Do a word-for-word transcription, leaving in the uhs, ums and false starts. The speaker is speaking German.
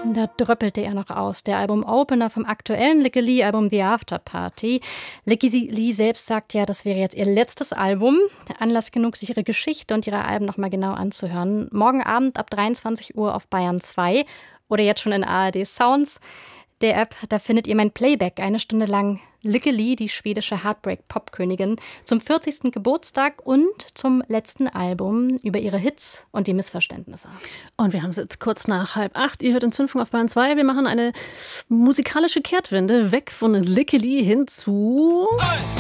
Da dröppelte er noch aus. Der Album-Opener vom aktuellen Licky Lee-Album The After Party. Licky Lee selbst sagt ja, das wäre jetzt ihr letztes Album. Anlass genug, sich ihre Geschichte und ihre Alben noch mal genau anzuhören. Morgen Abend ab dreiundzwanzig Uhr auf Bayern zwei oder jetzt schon in A R D Sounds. Der App, da findet ihr mein Playback, eine Stunde lang Licky Lee, die schwedische Heartbreak-Pop-Königin, zum vierzigsten Geburtstag und zum letzten Album über ihre Hits und die Missverständnisse. Und wir haben es jetzt kurz nach halb acht. Ihr hört in Zündfunk auf Bayern zwei. Wir machen eine musikalische Kehrtwende weg von Licky Lee hin zu...